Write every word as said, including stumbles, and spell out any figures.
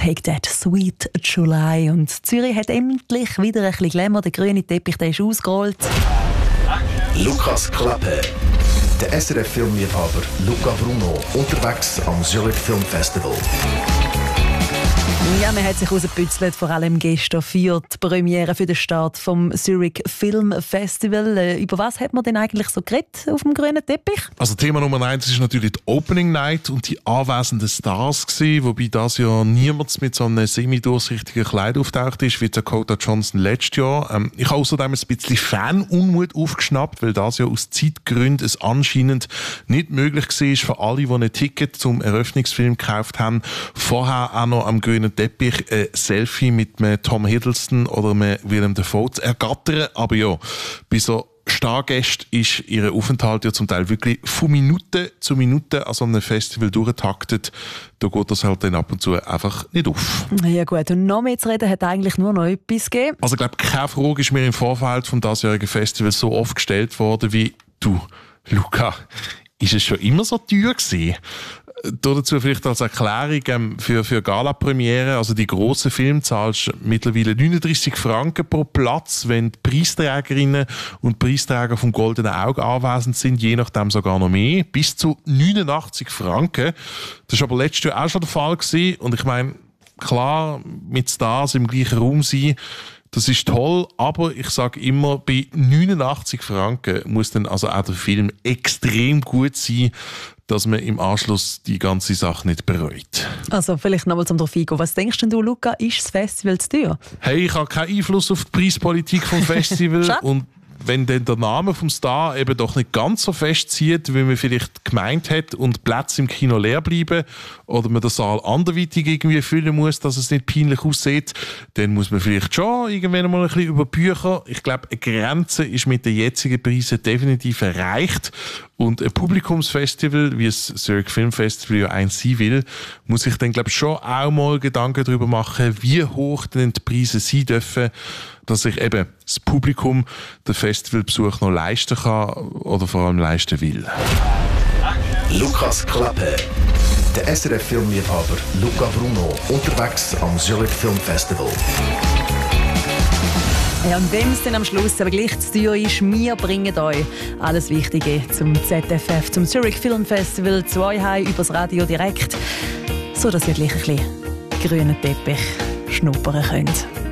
«Take That Sweet July». Und Zürich hat endlich wieder ein bisschen Glamour. Der grüne Teppich, der ist ausgerollt. Lukas Klappe. Der S R F-Filmliebhaber Luca Bruno unterwegs am Zurich Film Festival. Ja, man hat sich rausgebützelt, vor allem gestern für die Premiere, für den Start vom Zurich Film Festival. Äh, über was hat man denn eigentlich so geredet auf dem grünen Teppich? Also Thema Nummer eins ist natürlich die Opening Night und die anwesenden Stars gewesen, wobei das ja niemand mit so einem semi-durchsichtigen Kleid auftaucht ist, wie Dakota Johnson letztes Jahr. Ähm, ich habe außerdem ein bisschen Fanunmut aufgeschnappt, weil das ja aus Zeitgründen es anscheinend nicht möglich war für alle, die ein Ticket zum Eröffnungsfilm gekauft haben, vorher auch noch am grünen Teppich ein Selfie mit einem Tom Hiddleston oder einem Willem Dafoe zu ergattern. Aber ja, bei so Stargästen ist ihr Aufenthalt ja zum Teil wirklich von Minute zu Minute an so einem Festival durchgetaktet. Da geht das halt dann ab und zu einfach nicht auf. Ja gut, und noch mehr zu reden hat eigentlich nur noch etwas gegeben. Also ich glaube, keine Frage ist mir im Vorfeld vom diesjährigen Festival so oft gestellt worden wie «Du, Luca, ist es schon immer so teuer gewesen?» Dazu vielleicht als Erklärung ähm, für, für Gala-Premiere, also die grossen Filme zahlst mittlerweile neununddreissig Franken pro Platz, wenn die Preisträgerinnen und Preisträger vom Goldenen Auge anwesend sind, je nachdem sogar noch mehr, bis zu neunundachtzig Franken. Das war aber letztes Jahr auch schon der Fall gewesen. Und ich meine, klar, mit Stars im gleichen Raum sein, das ist toll, aber ich sage immer, bei neunundachtzig Franken muss dann also auch der Film extrem gut sein, dass man im Anschluss die ganze Sache nicht bereut. Also vielleicht nochmal zum darauf eingehen. Was denkst denn du, Luca, ist das Festival zu teuer? Hey, ich habe keinen Einfluss auf die Preispolitik vom Festival und wenn dann der Name vom Star eben doch nicht ganz so fest zieht, wie man vielleicht gemeint hat und Plätze im Kino leer bleiben oder man den Saal anderweitig irgendwie füllen muss, dass es nicht peinlich aussieht, dann muss man vielleicht schon irgendwann mal ein bisschen über Bücher. Ich glaube, eine Grenze ist mit den jetzigen Preisen definitiv erreicht. Und ein Publikumsfestival, wie das Zurich Film Festival ja eins sein will, muss sich dann, glaube ich, schon auch mal Gedanken darüber machen, wie hoch denn die Preise sein dürfen, dass sich eben das Publikum den Festivalbesuch noch leisten kann oder vor allem leisten will. Lukas Klappe. Der S R F-Filmliebhaber Luca Bruno unterwegs am Zurich Film Festival. Ja, und wenn es dann am Schluss aber gleich zu teuer ist, wir bringen euch alles Wichtige zum Z F F, zum Zurich Film Festival, zu euch heim, übers Radio direkt, so dass ihr gleich ein bisschen grünen Teppich schnuppern könnt.